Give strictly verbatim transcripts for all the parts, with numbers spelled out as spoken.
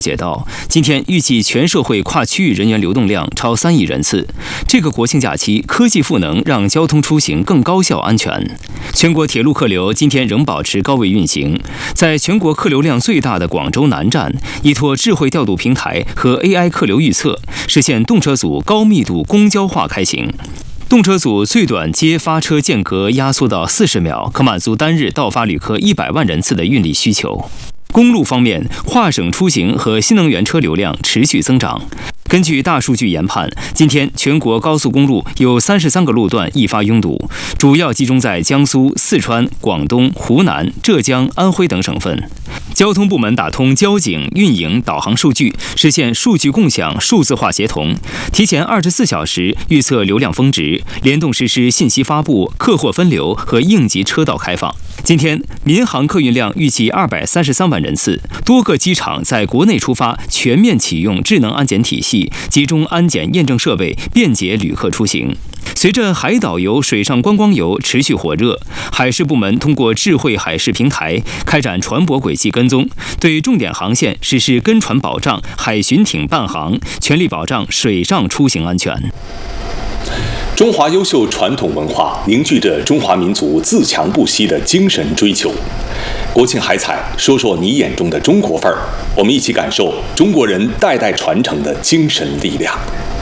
解道，今天预计全社会跨区域人员流动量超三亿人次。这个国庆假期，科技赋能让交通出行更高效安全。全国铁路客流今天仍保持高位运行。在全国客流量最大的广州南站，依托智慧调度平台和 A I 客流预测，实现动车组高密度公交化开行。动车组最短接发车间隔压缩到四十秒，可满足单日到发旅客一百万人次的运力需求。公路方面，跨省出行和新能源车流量持续增长。根据大数据研判，今天全国高速公路有三十三个路段易发拥堵，主要集中在江苏、四川、广东、湖南、浙江、安徽等省份。交通部门打通交警、运营、导航数据，实现数据共享、数字化协同，提前二十四小时预测流量峰值，联动实施信息发布、客货分流和应急车道开放。今天，民航客运量预计二百三十三万人次，多个机场在国内出发全面启用智能安检体系，集中安检验证设备，便捷旅客出行。随着海岛游、水上观光游持续火热，海事部门通过智慧海事平台开展船舶轨迹跟踪，对重点航线实施跟船保障、海巡艇伴航，全力保障水上出行安全。 中华优秀传统文化凝聚着中华民族自强不息的精神追求。国庆海彩，说说你眼中的中国范儿，我们一起感受中国人代代传承的精神力量。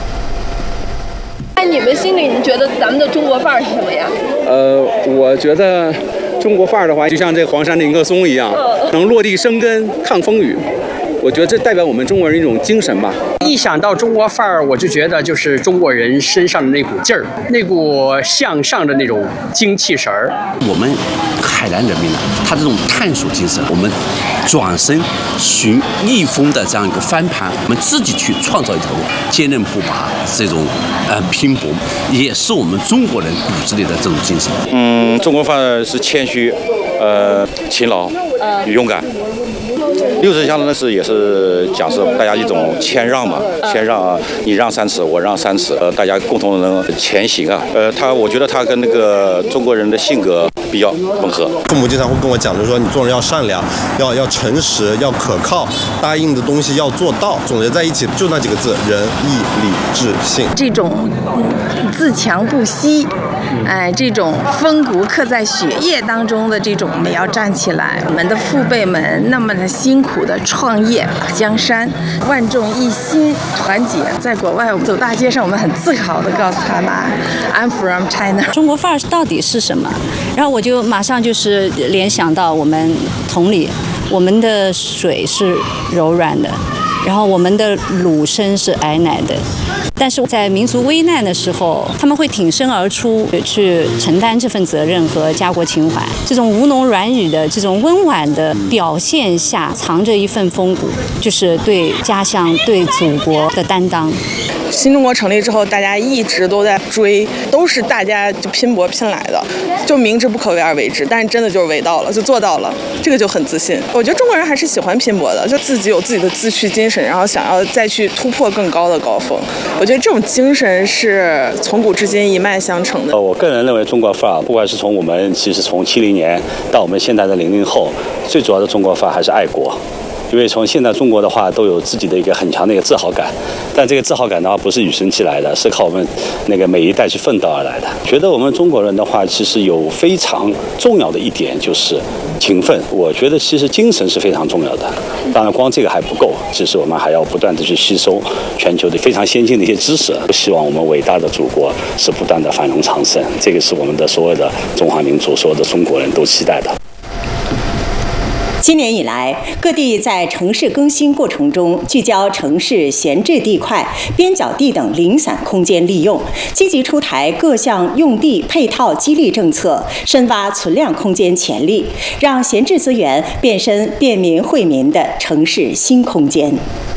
在你们心里，你觉得咱们的中国范儿是什么呀？ 呃，我觉得中国范儿的话，就像这黄山的一棵松一样，能落地生根、抗风雨。我觉得这代表我们中国人一种精神吧。 一想到中国范儿，我就觉得就是中国人身上的那股劲儿，那股向上的那种精气神儿。 我们海南人民呢，他这种探索精神，我们转身寻逆风的这样一个翻盘，我们自己去创造一条路，坚韧不拔，这种呃拼搏，也是我们中国人骨子里的这种精神。 嗯，中国范儿是谦虚，呃，勤劳，勇敢。六十乡的是也是讲是大家一种谦让嘛，谦让啊，你让三尺，我让三尺，呃，大家共同能前行啊。呃，他我觉得他跟那个中国人的性格比较吻合。 父母经常会跟我讲，就是说你做人要善良，要要诚实，要可靠，答应的东西要做到。总结在一起就那几个字：仁义礼智信。 这种自强不息，哎，这种风骨刻在血液当中的这种，我们要站起来。我们的父辈们那么的辛苦的创业打江山，万众一心团结。在国外，我们走大街上，我们很自豪的告诉他们 ，I'm from China。 中国范儿到底是什么？然后我就马上就是联想到我们同理，我们的水是柔软的，然后我们的乳声是矮奶的。但是在民族危难的时候，他们会挺身而出，去承担这份责任和家国情怀。这种吴侬软语的这种温婉的表现下，藏着一份风骨，就是对家乡、对祖国的担当。 新中国成立之后，大家一直都在追，都是大家就拼搏拼来的，就明知不可为而为之，但是真的就是为到了，就做到了，这个就很自信。我觉得中国人还是喜欢拼搏的，就自己有自己的自驱精神，然后想要再去突破更高的高峰。我觉得这种精神是从古至今一脉相承的。 我个人认为，中国范儿，不管是从我们其实从七零年到我们现在的零零后，最主要的中国范儿还是爱国。因为从现在中国的话都有自己的一个很强的一个自豪感，但这个自豪感的话不是与生俱来的，是靠我们那个每一代去奋斗而来的。觉得我们中国人的话，其实有非常重要的一点就是勤奋。我觉得其实精神是非常重要的，当然光这个还不够，其实我们还要不断的去吸收全球的非常先进的一些知识。希望我们伟大的祖国是不断的繁荣昌盛，这个是我们的所有的中华民族、所有的中国人都期待的。 今年以来，各地在城市更新过程中聚焦城市闲置地块、边角地等零散空间利用，积极出台各项用地配套激励政策，深挖存量空间潜力，让闲置资源变身便民惠民的城市新空间。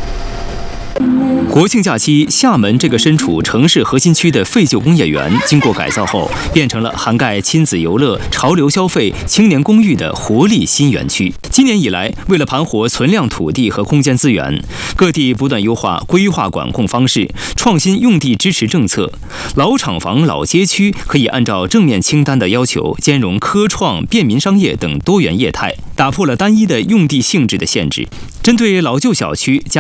国庆假期，厦门这个身处城市核心区的废旧工业园，经过改造后，变成了涵盖亲子游乐、潮流消费、青年公寓的活力新园区。今年以来，为了盘活存量土地和空间资源，各地不断优化规划管控方式，创新用地支持政策。老厂房、老街区可以按照正面清单的要求，兼容科创、便民商业等多元业态，打破了单一的用地性质的限制。针对老旧小区加